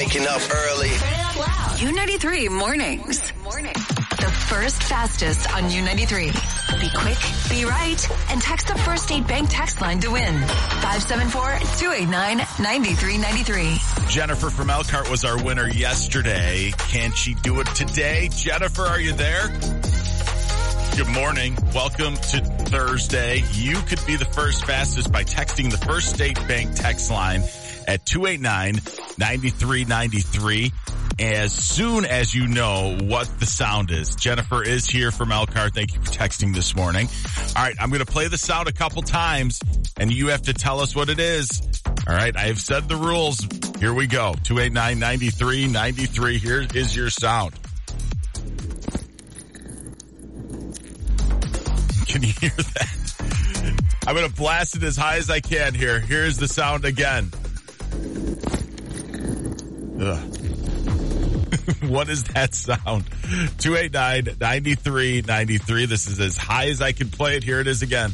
Waking up early. Turn it up loud. U93 mornings. The first fastest on U93. Be quick, be right, and text the First State Bank text line to win. 574-289-9393. Jennifer from Elkhart was our winner yesterday. Can she do it today? Jennifer, are you there? Good morning. Welcome to Thursday. You could be the first fastest by texting the First State Bank text line at 289-9393 as soon as you know what the sound is. Jennifer is here from Elkhart. Thank you for texting this morning. All right, I'm going to play the sound a couple times, and you have to tell us what it is. All right, I have said the rules. Here we go. 289-9393. Here is your sound. Can you hear that? I'm going to blast it as high as I can here. Here's the sound again. Ugh. What is that sound? 289-9393. This is as high as I can play it. Here it is again.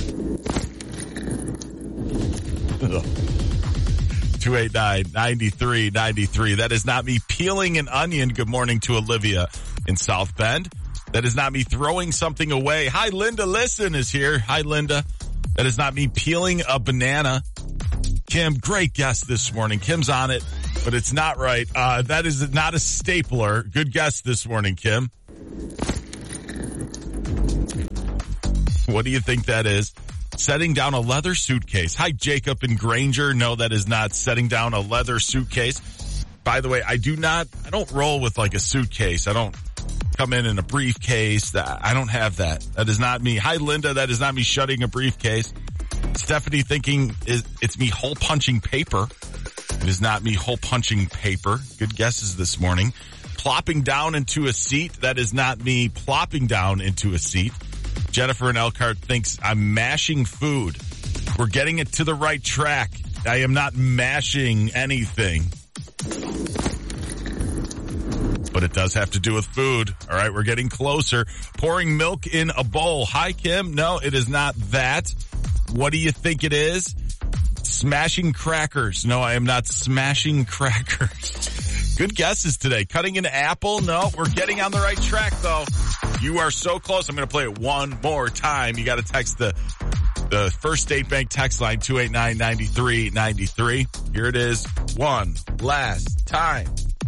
289-9393. That is not me peeling an onion. Good morning to Olivia in South Bend. That is not me throwing something away. Hi, Linda Listen is here. Hi, Linda. That is not me peeling a banana. Kim, great guest this morning. Kim's on it, but it's not right. That is not a stapler. Good guess this morning, Kim. What do you think that is? Setting down a leather suitcase. Hi, Jacob and Granger. No, that is not setting down a leather suitcase. By the way, I don't roll with like a suitcase. I don't come in a briefcase. I don't have that. That is not me. Hi, Linda. That is not me shutting a briefcase. Stephanie thinking it's me hole punching paper. It is not me hole punching paper. Good guesses this morning. Plopping down into a seat. That is not me plopping down into a seat. Jennifer in Elkhart thinks I'm mashing food. We're getting it to the right track. I am not mashing anything. But it does have to do with food. All right, we're getting closer. Pouring milk in a bowl. Hi, Kim. No, it is not that. What do you think it is? Smashing crackers. No, I am not smashing crackers. Good guesses today. Cutting an apple. No, we're getting on the right track, though. You are so close. I'm going to play it one more time. You got to text the First State Bank text line, 289-9393. Here it is. One last time.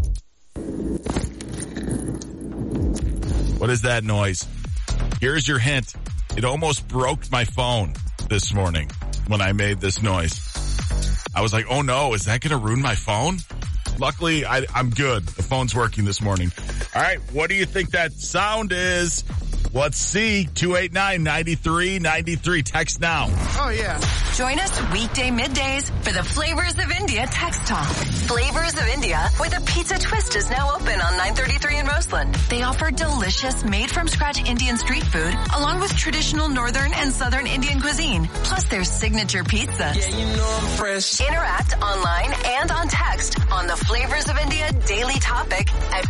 What is that noise? Here's your hint. It almost broke my phone this morning when I made this noise. I was like, oh no, is that going to ruin my phone? Luckily, I'm good. The phone's working this morning. All right, what do you think that sound is? Let's see. 289-9393. Text now. Oh, yeah. Join us weekday middays for the Flavors of India text talk. Flavors of India, where the pizza twist is now open on 933 in Roseland. They offer delicious made-from-scratch Indian street food, along with traditional northern and southern Indian cuisine, plus their signature pizza. Yeah, you know I'm fresh. Interact online and on text on the Flavors of India daily topic at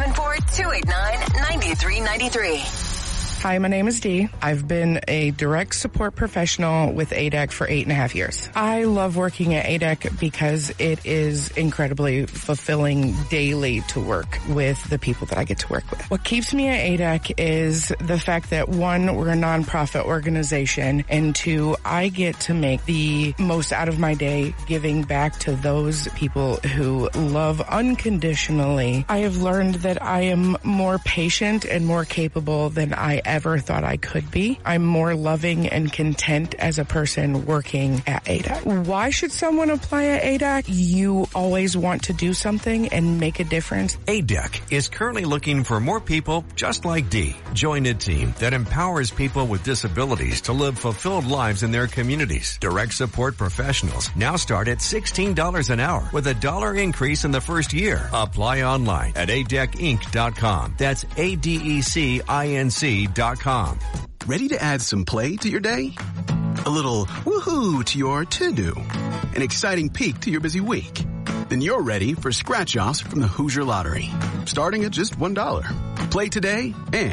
574-289-9393. Hi, my name is Dee. I've been a direct support professional with ADEC for 8.5 years. I love working at ADEC because it is incredibly fulfilling daily to work with the people that I get to work with. What keeps me at ADEC is the fact that, one, we're a nonprofit organization, and two, I get to make the most out of my day giving back to those people who love unconditionally. I have learned that I am more patient and more capable than I ever thought I could be. I'm more loving and content as a person working at ADEC. Why should someone apply at ADEC? You always want to do something and make a difference. ADEC is currently looking for more people just like Dee. Join a team that empowers people with disabilities to live fulfilled lives in their communities. Direct support professionals now start at $16 an hour with $1 increase in the first year. Apply online at adecinc.com. That's ADECINC.com. Ready to add some play to your day? A little woohoo to your to-do? An exciting peek to your busy week? Then you're ready for scratch-offs from the Hoosier Lottery, starting at just $1. Play today and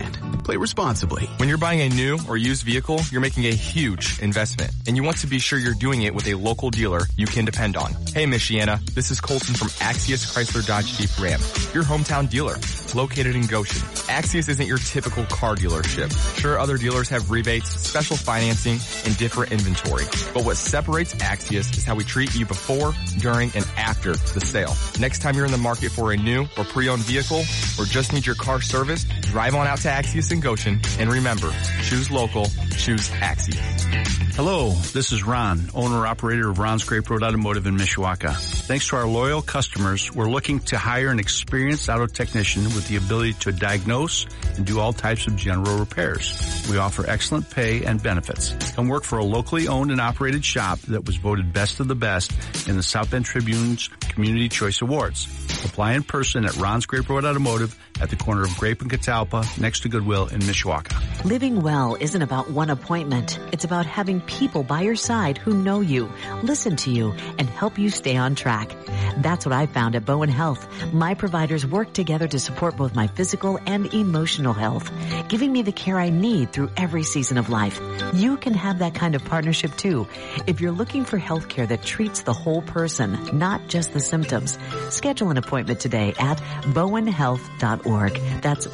play responsibly. When you're buying a new or used vehicle, you're making a huge investment, and you want to be sure you're doing it with a local dealer you can depend on. Hey, Michiana, this is Colton from Axius Chrysler Dodge Jeep Ram, your hometown dealer, located in Goshen. Axius isn't your typical car dealership. Sure, other dealers have rebates, special financing, and different inventory, but what separates Axius is how we treat you before, during, and after the sale. Next time you're in the market for a new or pre-owned vehicle, or just need your car serviced, drive on out to Axius in Goshen, and remember, choose local, choose Axius. Hello, this is Ron, owner-operator of Ron's Grape Road Automotive in Mishawaka. Thanks to our loyal customers, we're looking to hire an experienced auto technician with the ability to diagnose and do all types of general repairs. We offer excellent pay and benefits. Come work for a locally owned and operated shop that was voted best of the best in the South Bend Tribune's Community Choice Awards. Apply in person at Ron's Grape Road Automotive at the corner of Grape and Catalpa next to Goodwill in Mishawaka. Living well isn't about one appointment. It's about having people by your side who know you, listen to you, and help you stay on track. That's what I found at Bowen Health. My providers work together to support both my physical and emotional health, giving me the care I need through every season of life. You can have that kind of partnership too. If you're looking for health care that treats the whole person, not just the symptoms, schedule an appointment today at bowenhealth.org. That's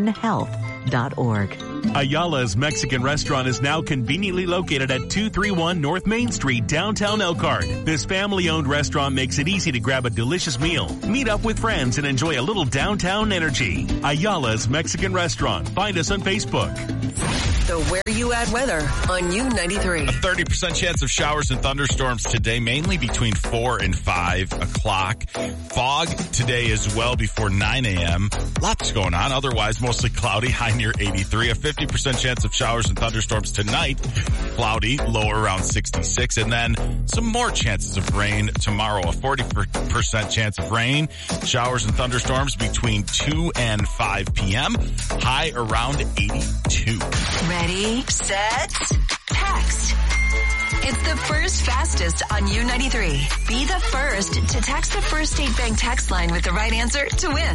bowenhealth.org. Ayala's Mexican Restaurant is now conveniently located at 231 North Main Street, downtown Elkhart. This family-owned restaurant makes it easy to grab a delicious meal, meet up with friends, and enjoy a little downtown energy. Ayala's Mexican Restaurant. Find us on Facebook. The Where You At weather on U93. A 30% chance of showers and thunderstorms today, mainly between 4 and 5 o'clock. Fog today as well before 9 a.m. Lots going on. Otherwise, mostly cloudy, high near 83. A 50% chance of showers and thunderstorms tonight. Cloudy, lower around 66. And then some more chances of rain tomorrow. A 40% chance of rain. Showers and thunderstorms between 2 and 5 p.m. High around 82. Ready, set, text. It's the first fastest on U93. Be the first to text the First State Bank text line with the right answer to win.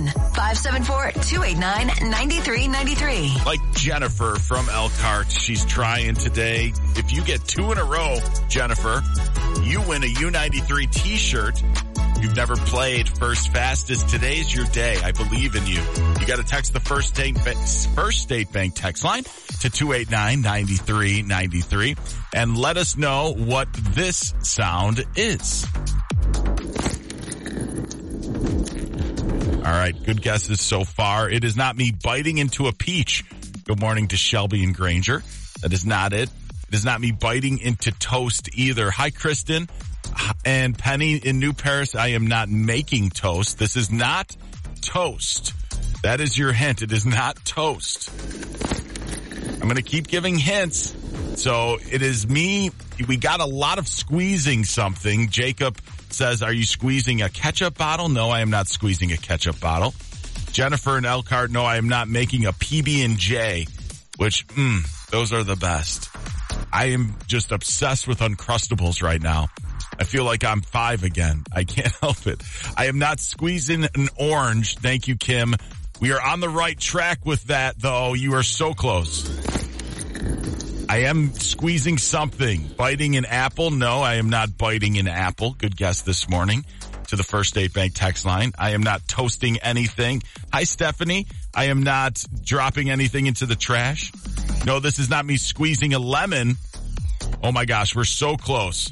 574-289-9393. Like Jennifer from Elkhart, she's trying today. If you get 2 in a row, Jennifer, you win a U93 t-shirt. You've never played First Fastest. Today's your day. I believe in you. You got to text the First State Bank text line to 289-9393 and let us know what this sound is. All right, good guesses so far. It is not me biting into a peach. Good morning to Shelby and Granger. That is not it. It is not me biting into toast either. Hi, Kristen. And Penny in New Paris, I am not making toast. This is not toast. That is your hint. It is not toast. I'm going to keep giving hints. So it is me. We got a lot of squeezing something. Jacob says, are you squeezing a ketchup bottle? No, I am not squeezing a ketchup bottle. Jennifer in Elkhart, no, I am not making a PB&J, which, those are the best. I am just obsessed with Uncrustables right now. I feel like I'm 5 again. I can't help it. I am not squeezing an orange. Thank you, Kim. We are on the right track with that, though. You are so close. I am squeezing something. Biting an apple? No, I am not biting an apple. Good guess this morning to the First State Bank text line. I am not toasting anything. Hi, Stephanie. I am not dropping anything into the trash. No, this is not me squeezing a lemon. Oh my gosh, we're so close.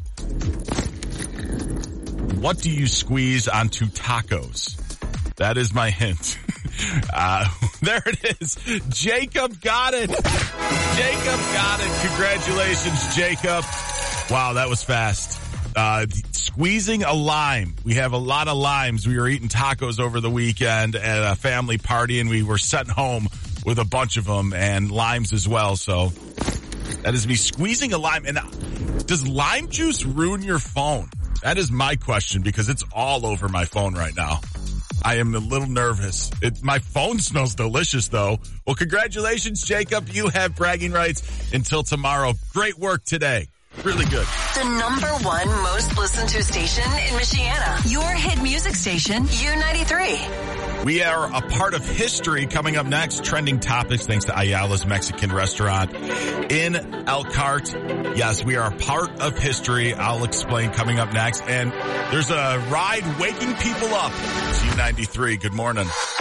What do you squeeze onto tacos? That is my hint. There it is. Jacob got it. Jacob got it. Congratulations, Jacob. Wow, that was fast. Squeezing a lime. We have a lot of limes. We were eating tacos over the weekend at a family party, and we were sent home with a bunch of them and limes as well. So that is me squeezing a lime. And does lime juice ruin your phone? That is my question, because it's all over my phone right now. I am a little nervous. My phone smells delicious, though. Well, congratulations, Jacob. You have bragging rights until tomorrow. Great work today. Really good. The #1 most listened to station in Michiana. Your hit music station, U93. We are a part of history coming up next. Trending topics thanks to Ayala's Mexican restaurant in Elkhart. Yes, we are a part of history. I'll explain coming up next. And there's a ride waking people up. Z93, good morning.